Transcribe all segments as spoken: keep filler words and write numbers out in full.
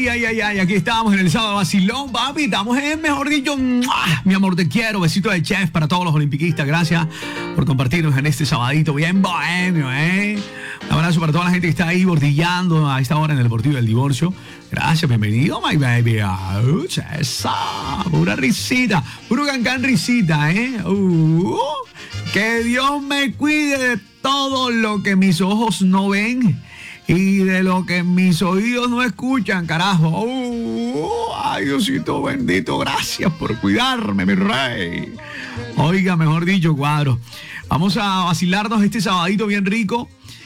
Ay, ay, ay, ay, aquí estamos en el sábado vacilón, papi. Estamos en, mejor dicho, ¡mua! Mi amor, te quiero. Besito de chef para todos los olimpiquistas. Gracias por compartirnos en este sabadito bien bohemio, ¿eh? Un abrazo para toda la gente que está ahí bordillando a esta hora en el Deportivo del Divorcio. Gracias, bienvenido, my baby. Ouch, esa, pura risita, puro cancán risita, ¿eh? Uh, que Dios me cuide de todo lo que mis ojos no ven y de lo que mis oídos no escuchan, carajo. Uh, ay, Diosito bendito, gracias por cuidarme, mi rey. Oiga, mejor dicho, cuadro. Vamos a vacilarnos este sabadito bien rico.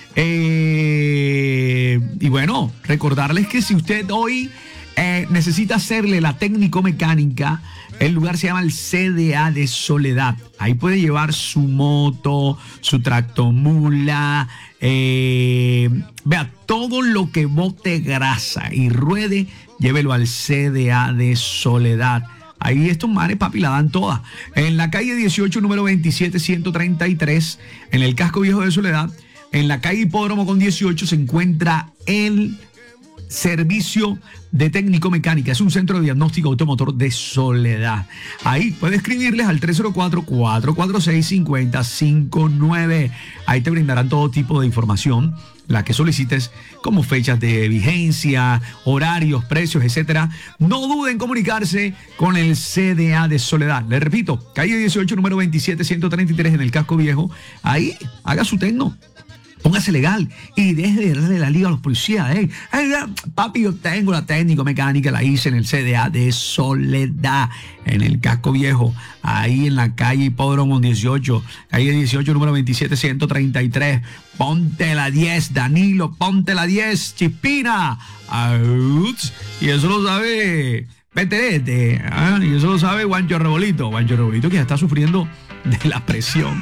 Eh, y bueno, recordarles que si usted hoy eh, necesita hacerle la técnico-mecánica, el lugar se llama el C D A de Soledad. Ahí puede llevar su moto, su tractomula, eh, vea, todo lo que bote grasa y ruede, llévelo al C D A de Soledad. Ahí estos manes, papi, la dan todas. En la calle dieciocho, número veintisiete, ciento treinta y tres, en el casco viejo de Soledad, en la calle Hipódromo con dieciocho, se encuentra el servicio de técnico mecánica. Es un centro de diagnóstico automotor de Soledad. Ahí puede escribirles al tres cero cuatro, cuatro cuatro seis, cinco cero cinco nueve. Ahí te brindarán todo tipo de información, la que solicites, como fechas de vigencia, horarios, precios, etcétera. No duden en comunicarse con el C D A de Soledad. Les repito, calle dieciocho, número veintisiete, ciento treinta y tres, en el casco viejo. Ahí haga su tecno. Póngase legal y deje de darle la liga a los policías. ¿eh? Ay, papi, yo tengo la técnico mecánica, la hice en el C D A de Soledad, en el casco viejo, ahí en la calle Hipódromo dieciocho, calle dieciocho, número veintisiete, ciento treinta y tres. Ponte la diez, Danilo, ponte la diez, Chispina. Auts. Y eso lo sabe Peterete, ¿eh? Y eso lo sabe Juancho Rebolito. Juancho Rebolito, que ya está sufriendo de la presión.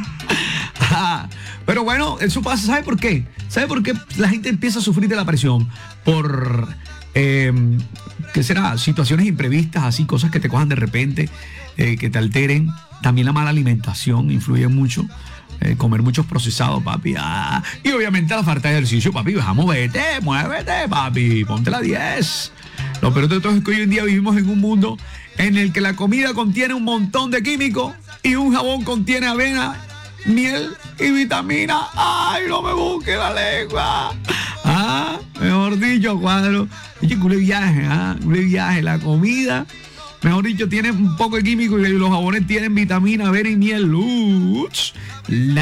Pero bueno, eso pasa, ¿sabe por qué? ¿Sabe por qué la gente empieza a sufrir de la presión? Por, eh, ¿qué será? Situaciones imprevistas, así, cosas que te cojan de repente, eh, que te alteren. También la mala alimentación influye mucho. Eh, comer muchos procesados, papi. Ah, y obviamente la falta de ejercicio, papi. Vamos, vete, muévete, papi. Ponte la diez. Lo peor de todo es que hoy en día vivimos en un mundo en el que la comida contiene un montón de químicos y un jabón contiene avena, miel y vitamina. Ay, no me busque la lengua. Ah, mejor dicho, cuadro. Oye, culé viaje, ah, culé viaje. La comida, mejor dicho, tiene un poco de químico y los jabones tienen vitamina, avena y miel. Uch, la